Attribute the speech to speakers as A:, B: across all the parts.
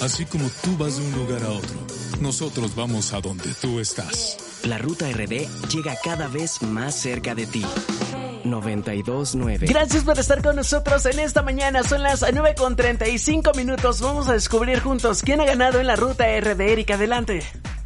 A: Así como tú vas de un lugar a otro, nosotros vamos a donde tú estás.
B: La Ruta RD llega cada vez más cerca de ti. 92.9.
C: Gracias por estar con nosotros en esta mañana. Son las 9:35. Vamos a descubrir juntos quién ha ganado en la Ruta RD. Erika, adelante.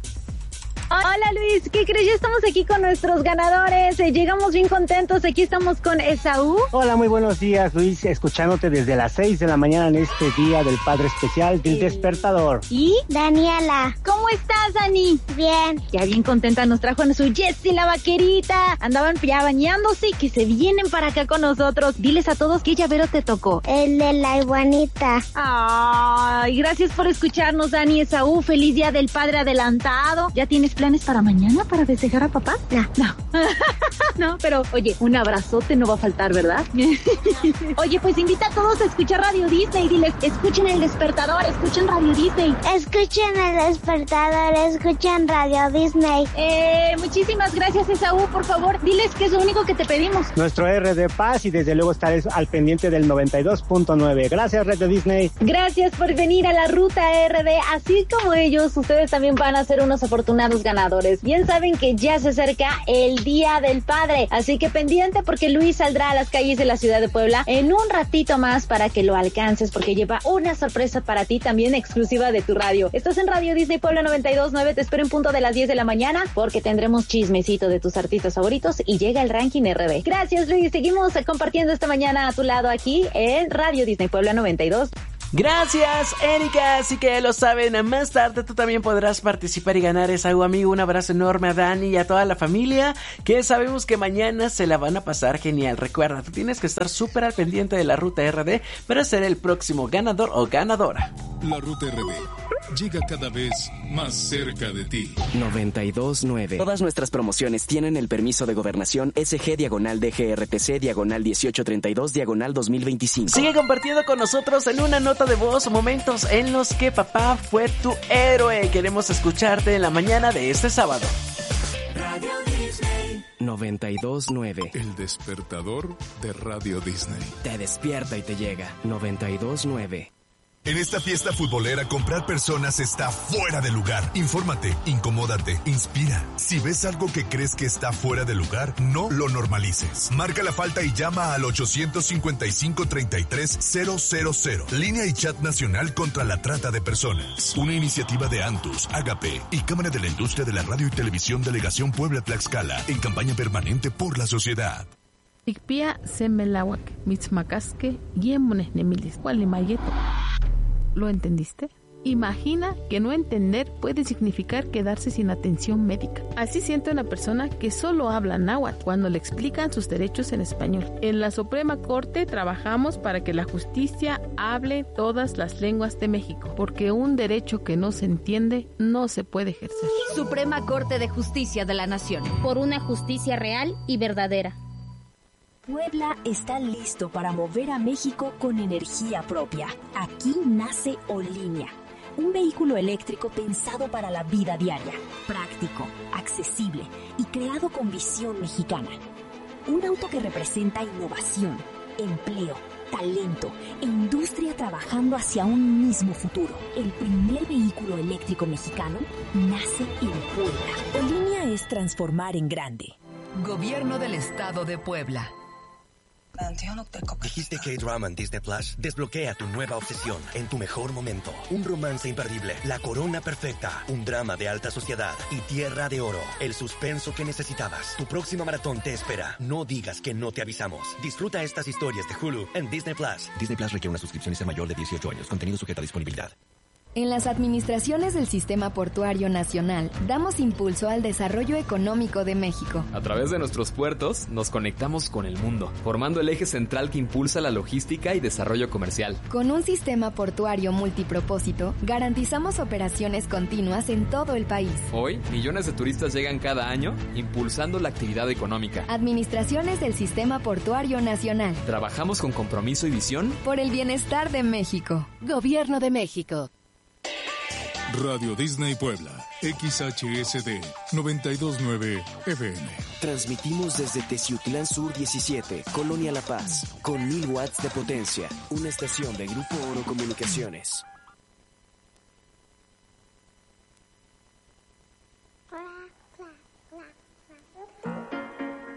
D: Hola Luis, ¿qué crees? Ya estamos aquí con nuestros ganadores, llegamos bien contentos, aquí estamos con Esaú.
E: Hola, muy buenos días Luis, escuchándote desde las 6 de la mañana en este día del Padre Especial del Despertador.
D: ¿Y? Daniela. ¿Cómo estás, Dani?
F: Bien.
D: Ya bien contenta, nos trajo a su Jessie la vaquerita. Andaban ya bañándose y que se vienen para acá con nosotros. Diles a todos qué llavero te tocó.
F: El de la iguanita.
D: Ay, gracias por escucharnos, Dani. Esaú, feliz día del Padre adelantado. ¿Ya tienes planes para mañana para festejar a papá? No. No, pero oye, un abrazote no va a faltar, ¿verdad? Oye, pues invita a todos a escuchar Radio Disney. Diles, escuchen El Despertador, escuchen Radio Disney.
F: Escuchen El Despertador, escuchen Radio Disney.
D: Muchísimas gracias, Esaú. Por favor, diles que es lo único que te pedimos.
E: Nuestro RD Paz y desde luego estar al pendiente del 92.9. Gracias, Radio Disney.
D: Gracias por venir a la Ruta RD. Así como ellos, ustedes también van a ser unos afortunados ganadores. Bien saben que ya se acerca el Día del Padre, así que pendiente porque Luis saldrá a las calles de la ciudad de Puebla en un ratito más para que lo alcances, porque lleva una sorpresa para ti también exclusiva de tu radio. Estás en Radio Disney Puebla 92.9, te espero en punto de las 10 de la mañana porque tendremos chismecito de tus artistas favoritos y llega el ranking RD. Gracias, Luis, seguimos compartiendo esta mañana a tu lado aquí en Radio Disney Puebla 92.
C: Gracias, Erika, así que ya lo saben, más tarde tú también podrás participar y ganar esa amigo. Un abrazo enorme a Dani y a toda la familia, que sabemos que mañana se la van a pasar genial. Recuerda, tú tienes que estar súper al pendiente de la Ruta RD para ser el próximo ganador o ganadora.
A: La Ruta RD llega cada vez más cerca de ti.
B: 92.9. Todas nuestras promociones tienen el permiso de gobernación SG-DGRTC/1832/2025.
C: Sigue compartiendo con nosotros en una nota de voz momentos en los que papá fue tu héroe. Queremos escucharte en la mañana de este sábado.
A: Radio Disney
B: 92.9.
A: El despertador de Radio Disney.
B: Te despierta y te llega. 92.9.
G: En esta fiesta futbolera, comprar personas está fuera de lugar. Infórmate, incomódate, inspira. Si ves algo que crees que está fuera de lugar, no lo normalices. Marca la falta y llama al 855-33-000. Línea y chat nacional contra la trata de personas. Una iniciativa de Antus, Agape y Cámara de la Industria de la Radio y Televisión Delegación Puebla-Tlaxcala en campaña permanente por la sociedad.
H: Ikpia semelawak, mitzmacasque, guiemones nemilis, mayeto. ¿Lo entendiste? Imagina que no entender puede significar quedarse sin atención médica. Así siente una persona que solo habla náhuatl cuando le explican sus derechos en español. En la Suprema Corte trabajamos para que la justicia hable todas las lenguas de México, porque un derecho que no se entiende no se puede ejercer.
I: Suprema Corte de Justicia de la Nación. Por una justicia real y verdadera.
J: Puebla está listo para mover a México con energía propia. Aquí nace Olinea, un vehículo eléctrico pensado para la vida diaria, práctico, accesible y creado con visión mexicana. Un auto que representa innovación, empleo, talento e industria trabajando hacia un mismo futuro. El primer vehículo eléctrico mexicano nace en Puebla. Olinea es transformar en grande.
K: Gobierno del Estado de Puebla.
L: ¿Dijiste K-Drama en Disney Plus? Desbloquea tu nueva obsesión en tu mejor momento. Un romance imperdible, la corona perfecta, un drama de alta sociedad y Tierra de Oro. El suspenso que necesitabas. Tu próxima maratón te espera. No digas que no te avisamos. Disfruta estas historias de Hulu en Disney Plus.
M: Disney Plus requiere una suscripción y ser mayor de 18 años. Contenido sujeto a disponibilidad.
N: En las administraciones del Sistema Portuario Nacional, damos impulso al desarrollo económico de México.
O: A través de nuestros puertos, nos conectamos con el mundo, formando el eje central que impulsa la logística y desarrollo comercial.
N: Con un sistema portuario multipropósito, garantizamos operaciones continuas en todo el país.
O: Hoy, millones de turistas llegan cada año, impulsando la actividad económica.
N: Administraciones del Sistema Portuario Nacional.
O: Trabajamos con compromiso y visión
N: por el bienestar de México.
K: Gobierno de México.
A: Radio Disney Puebla, XHSD 92.9 FM.
B: Transmitimos desde Teciutlán Sur 17, Colonia La Paz, con 1000 watts de potencia. Una estación de Grupo Oro Comunicaciones.